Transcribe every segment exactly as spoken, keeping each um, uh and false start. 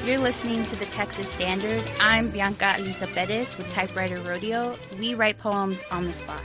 You're listening to the Texas Standard. I'm Bianca Elisa Perez with Typewriter Rodeo. We write poems on the spot,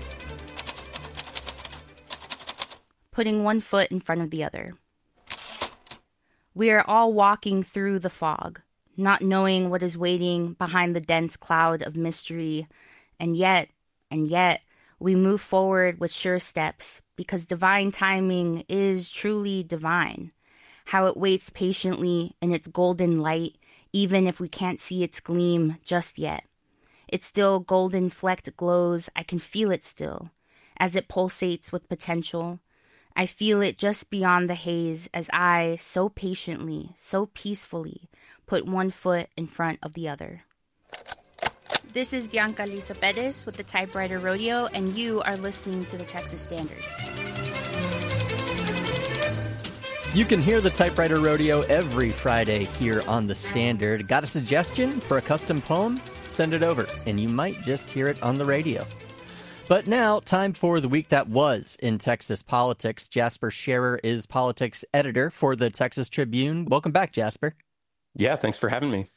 putting one foot in front of the other. We are all walking through the fog, not knowing what is waiting behind the dense cloud of mystery, and yet, and yet, we move forward with sure steps because divine timing is truly divine. How it waits patiently in its golden light, even if we can't see its gleam just yet. Its still golden flecked glows, I can feel it still, as it pulsates with potential. I feel it just beyond the haze as I, so patiently, so peacefully, put one foot in front of the other. This is Bianca Elisa Perez with the Typewriter Rodeo, and you are listening to the Texas Standard. You can hear the Typewriter Rodeo every Friday here on The Standard. Got a suggestion for a custom poem? Send it over, and you might just hear it on the radio. But now, time for the week that was in Texas politics. Jasper Scherer is politics editor for the Texas Tribune. Welcome back, Jasper. Yeah, thanks for having me.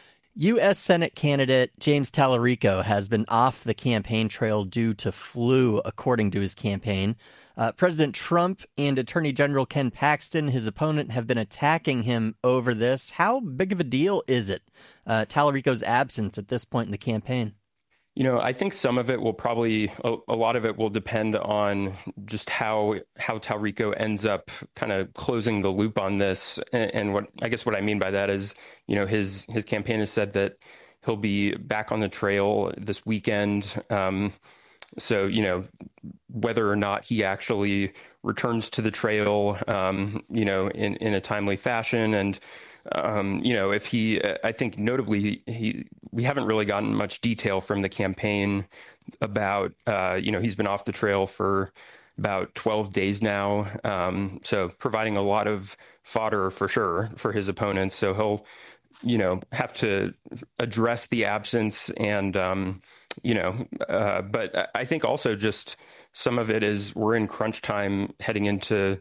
U S Senate candidate James Talarico has been off the campaign trail due to flu, according to his campaign. Uh, President Trump and Attorney General Ken Paxton, his opponent, have been attacking him over this. How big of a deal is it, uh, Talarico's absence at this point in the campaign? You know, I think some of it will probably, a, a lot of it will depend on just how how Talarico ends up kind of closing the loop on this. And, and what I guess what I mean by that is, you know, his his campaign has said that he'll be back on the trail this weekend. Um, so, you know, whether or not he actually returns to the trail, um, you know, in, in a timely fashion. And, um, you know, if he, I think notably, he, we haven't really gotten much detail from the campaign about, uh, you know, he's been off the trail for about twelve days now. Um, so providing a lot of fodder for sure for his opponents. So he'll, you know, have to address the absence and, um, you know, uh, but I think also just some of it is we're in crunch time heading into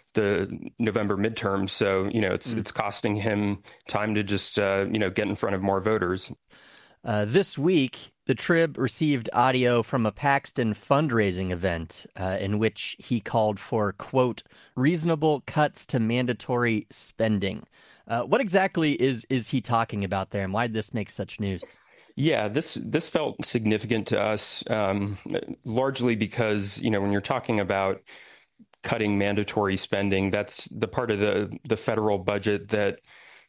the November midterms. So, you know, it's mm. it's costing him time to just, uh, you know, get in front of more voters. Uh, this week, the Trib received audio from a Paxton fundraising event uh, in which he called for, quote, reasonable cuts to mandatory spending. Uh, what exactly is is he talking about there, and why did this make such news? Yeah, this this felt significant to us, um, largely because, you know, when you're talking about cutting mandatory spending, that's the part of the, the federal budget that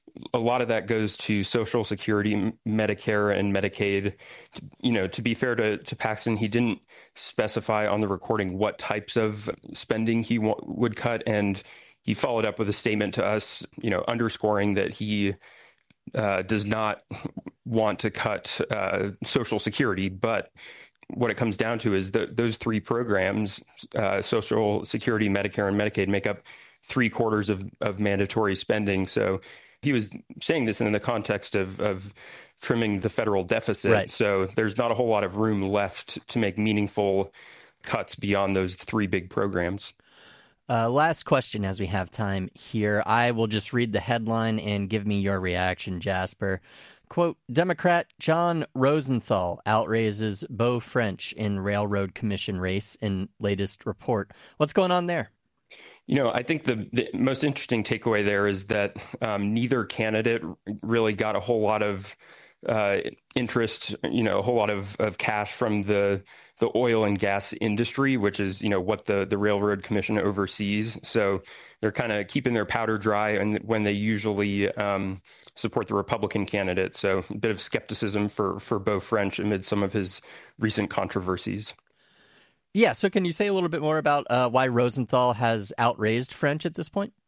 a lot of that goes to Social Security, Medicare, and Medicaid. You know, to be fair to, to Paxton, he didn't specify on the recording what types of spending he w- would cut, and he followed up with a statement to us, you know, underscoring that he uh, does not want to cut uh, Social Security, but what it comes down to is that those three programs, uh, Social Security, Medicare, and Medicaid, make up three quarters of, of mandatory spending. So he was saying this in the context of, of trimming the federal deficit. Right. So there's not a whole lot of room left to make meaningful cuts beyond those three big programs. Uh, last question as we have time here. I will just read the headline and give me your reaction, Jasper. Quote, Democrat John Rosenthal outraises Beau French in Railroad Commission race in latest report. What's going on there? You know, I think the, the most interesting takeaway there is that um, neither candidate really got a whole lot of uh, interest, you know, a whole lot of, of cash from the the oil and gas industry, which is, you know, what the, the Railroad Commission oversees. So they're kind of keeping their powder dry and when they usually um, support the Republican candidate. So a bit of skepticism for, for Beau French amid some of his recent controversies. Yeah. So can you say a little bit more about uh, why Rosenthal has outraised French at this point?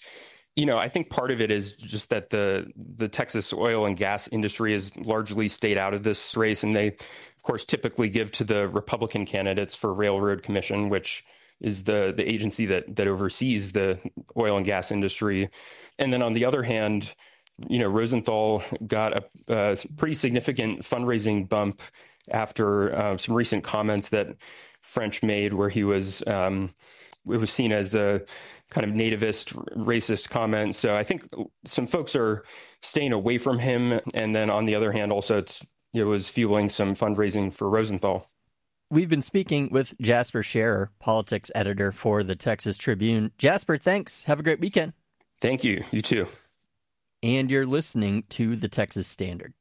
You know, I think part of it is just that the the Texas oil and gas industry has largely stayed out of this race. And they, of course, typically give to the Republican candidates for Railroad Commission, which is the the agency that that oversees the oil and gas industry. And then on the other hand, you know, Rosenthal got a, a pretty significant fundraising bump after uh, some recent comments that French made where he was um, it was seen as a kind of nativist, racist comment. So I think some folks are staying away from him. And then on the other hand, also it's, it was fueling some fundraising for Rosenthal. We've been speaking with Jasper Scherer, politics editor for the Texas Tribune. Jasper, thanks. Have a great weekend. Thank you. You too. And you're listening to the Texas Standard.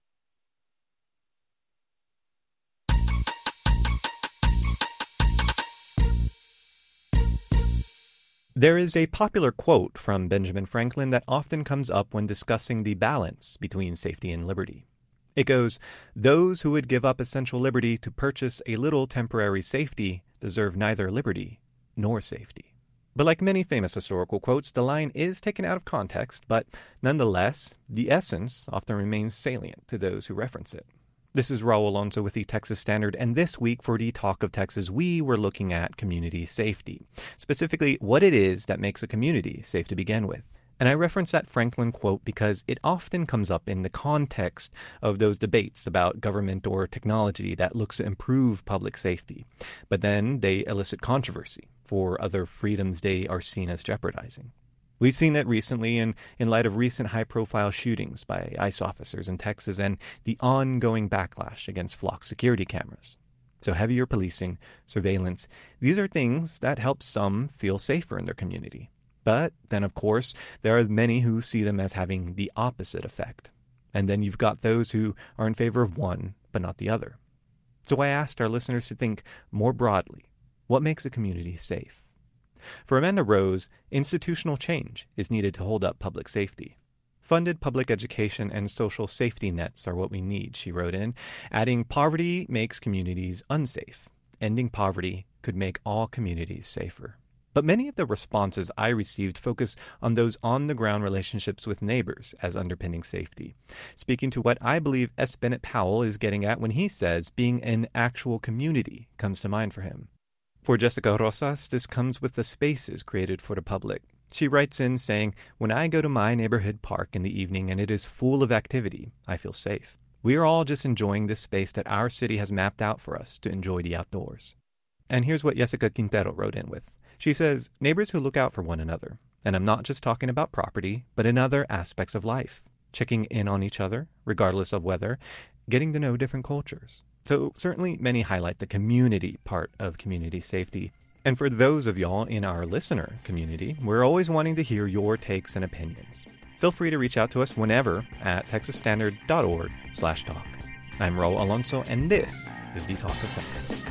There is a popular quote from Benjamin Franklin that often comes up when discussing the balance between safety and liberty. It goes, "Those who would give up essential liberty to purchase a little temporary safety deserve neither liberty nor safety." But like many famous historical quotes, the line is taken out of context, but nonetheless, the essence often remains salient to those who reference it. This is Raul Alonso with the Texas Standard, and this week for the Talk of Texas, we were looking at community safety, specifically what it is that makes a community safe to begin with. And I reference that Franklin quote because it often comes up in the context of those debates about government or technology that looks to improve public safety. But then they elicit controversy for other freedoms they are seen as jeopardizing. We've seen it recently in, in light of recent high-profile shootings by ICE officers in Texas and the ongoing backlash against flock security cameras. So heavier policing, surveillance, these are things that help some feel safer in their community. But then, of course, there are many who see them as having the opposite effect. And then you've got those who are in favor of one, but not the other. So I asked our listeners to think more broadly, what makes a community safe? For Amanda Rose, institutional change is needed to hold up public safety. Funded public education and social safety nets are what we need, she wrote in, adding poverty makes communities unsafe. Ending poverty could make all communities safer. But many of the responses I received focus on those on-the-ground relationships with neighbors as underpinning safety, speaking to what I believe S. Bennett Powell is getting at when he says being an actual community comes to mind for him. For Jessica Rosas, this comes with the spaces created for the public. She writes in saying, "When I go to my neighborhood park in the evening and it is full of activity, I feel safe. We are all just enjoying this space that our city has mapped out for us to enjoy the outdoors." And here's what Jessica Quintero wrote in with. She says, "Neighbors who look out for one another, and I'm not just talking about property, but in other aspects of life, checking in on each other, regardless of weather, getting to know different cultures." So certainly many highlight the community part of community safety. And for those of y'all in our listener community, we're always wanting to hear your takes and opinions. Feel free to reach out to us whenever at texasstandard.org slash talk. I'm Raul Alonso, and this is the Talk of Texas.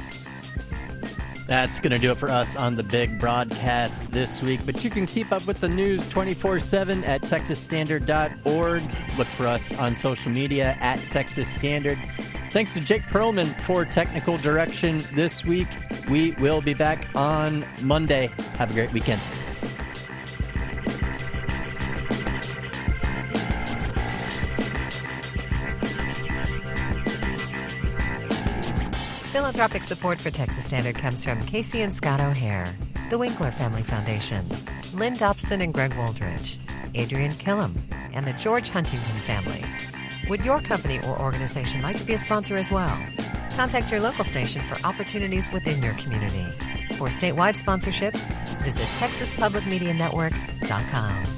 That's going to do it for us on the big broadcast this week, but you can keep up with the news twenty-four seven at texas standard dot org. Look for us on social media at Texas Standard. Thanks to Jake Perlman for technical direction this week. We will be back on Monday. Have a great weekend. Philanthropic support for Texas Standard comes from Casey and Scott O'Hare, the Winkler Family Foundation, Lynn Dobson and Greg Woldridge, Adrian Killam, and the George Huntington family. Would your company or organization like to be a sponsor as well? Contact your local station for opportunities within your community. For statewide sponsorships, visit texas public media network dot com.